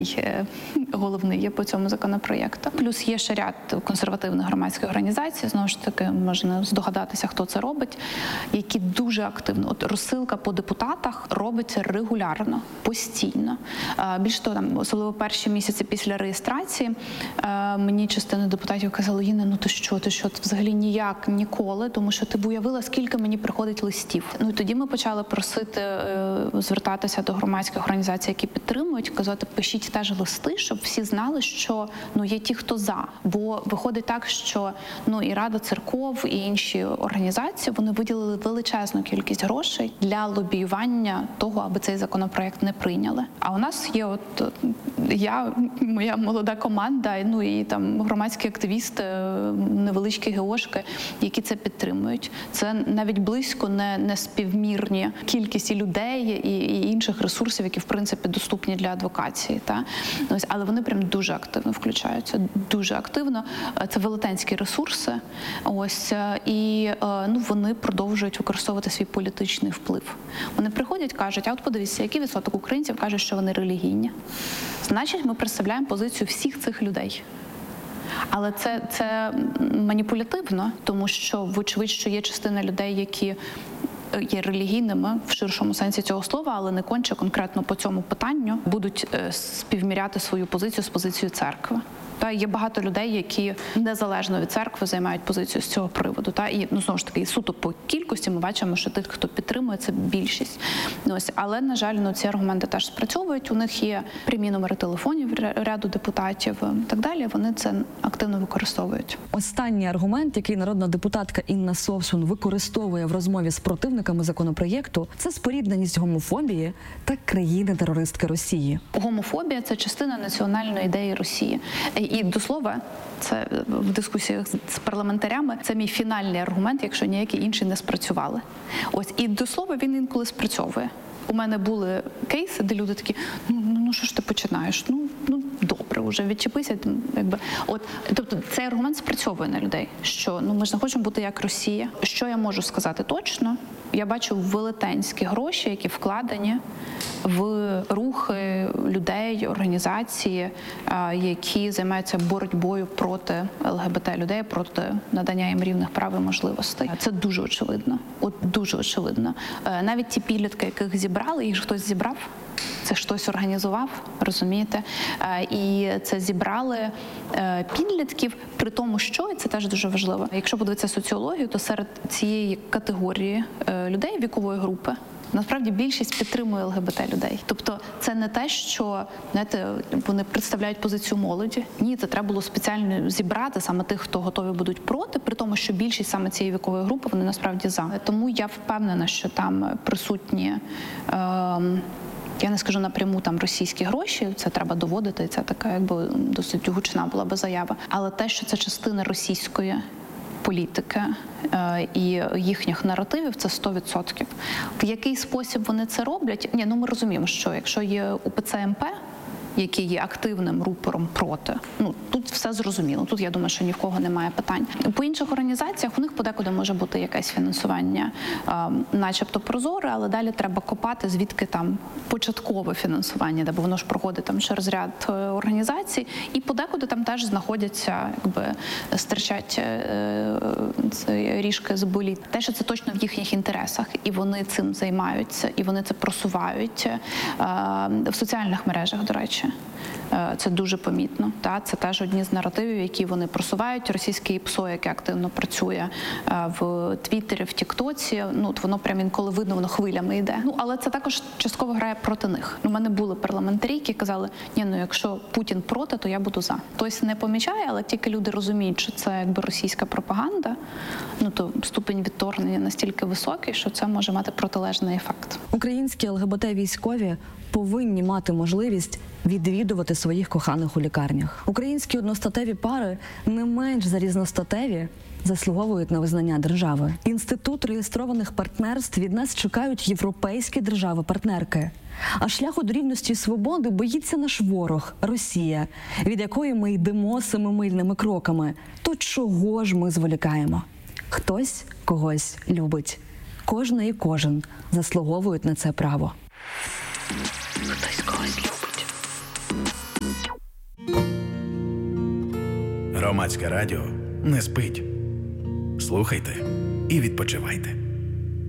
Головний є по цьому законопроєкту. Плюс є ще ряд консервативних громадських організацій, знову ж таки, можна здогадатися, хто це робить, які дуже активно. От розсилка по депутатах робиться регулярно, постійно. Більше того, там, особливо перші місяці після реєстрації, мені частина депутатів казала: Інна, ну ти що, взагалі ніяк, ніколи, тому що ти б уявила, скільки мені приходить листів. Ну і тоді ми почали просити, звертатися до громадських організацій, які підтримують, казати, пишіть теж листи, щоб всі знали, що є ті, хто за. Бо виходить так, що і Рада церков, і інші організації, вони виділили величезну кількість грошей для лобіювання того, аби цей законопроект не прийняли. А у нас є я, моя молода команда, і там громадські активісти, невеличкі ГОшки, які це підтримують. Це навіть близько не співмірні кількості людей і інших ресурсів, які, в принципі, доступні для адвокації. Але вони прям дуже активно включаються, дуже активно. Це велетенські ресурси, і вони продовжують використовувати свій політичний вплив. Вони приходять, кажуть: а от подивіться, який відсоток українців каже, що вони релігійні. Значить, ми представляємо позицію всіх цих людей. Але це маніпулятивно, тому що, вочевидь, що є частина людей, які є релігійними в ширшому сенсі цього слова, але не конче конкретно по цьому питанню будуть співміряти свою позицію з позицією церкви. Є багато людей, які незалежно від церкви займають позицію з цього приводу. І, знову ж таки, суто по кількості ми бачимо, що тих, хто підтримує, це більшість. Але, на жаль, ці аргументи теж спрацьовують. У них є прямі номери телефонів ряду депутатів і так далі. Вони це активно використовують. Останній аргумент, який народна депутатка Інна Совсун використовує в розмові з противниками законопроєкту, це спорідненість гомофобії та країни-терористки Росії. Гомофобія – це частина національної ідеї Росії. І, до слова, це в дискусіях з парламентарями, це мій фінальний аргумент, якщо ніякі інші не спрацювали. І, до слова, він інколи спрацьовує. У мене були кейси, де люди такі: ну що ж ти починаєш? Добре, вже відчепися. Тобто цей аргумент спрацьовує на людей, що ми ж не хочемо бути як Росія. Що я можу сказати точно? Я бачу велетенські гроші, які вкладені в рухи людей, організації, які займаються боротьбою проти ЛГБТ-людей, проти надання їм рівних прав і можливостей. Це дуже очевидно. Дуже очевидно. Навіть ті підлітки, яких зібрали, їх ж хтось зібрав. Це хтось організував, розумієте? І це зібрали підлітків, при тому, що, і це теж дуже важливо, якщо подивитися соціологію, то серед цієї категорії людей, вікової групи, насправді більшість підтримує ЛГБТ-людей. Тобто це не те, що, вони представляють позицію молоді. Ні, це треба було спеціально зібрати саме тих, хто готові будуть проти, при тому, що більшість саме цієї вікової групи, вони насправді за. Тому я впевнена, що там присутні, я не скажу напряму там російські гроші, це треба доводити, це така досить гучна була би заява. Але те, що це частина російської політики і їхніх наративів, це 100%. В який спосіб вони це роблять? Ми розуміємо, що якщо є УПЦ МП, який є активним рупором проти, тут все зрозуміло. Тут, я думаю, що ні в кого немає питань. По інших організаціях у них подекуди може бути якесь фінансування, начебто прозоре, але далі треба копати, звідки там початкове фінансування, бо воно ж проходить там через ряд організацій, і подекуди там теж знаходяться, стирчать ріжки з боліт. Те, що це точно в їхніх інтересах, і вони цим займаються, і вони це просувають в соціальних мережах, до речі. Це дуже помітно. Це теж одні з наративів, які вони просувають. Російське ІПСО, яке активно працює в Твіттері, в Тіктоці, воно прям інколи видно, воно хвилями йде. Але це також частково грає проти них. У мене були парламентарі, які казали: якщо Путін проти, то я буду за. Хтось не помічає, але тільки люди розуміють, що це російська пропаганда, то ступень відторгнення настільки високий, що це може мати протилежний ефект. Українські ЛГБТ-військові повинні мати можливість відвідувати своїх коханих у лікарнях. Українські одностатеві пари не менш за різностатеві заслуговують на визнання держави. Інститут реєстрованих партнерств від нас чекають європейські держави-партнерки. А шляху до рівності і свободи боїться наш ворог – Росія, від якої ми йдемо семимильними кроками. То чого ж ми зволікаємо? Хтось когось любить. Кожна і кожен заслуговують на це право. Хтось когось любить. Громадське радіо не спить. Слухайте і відпочивайте.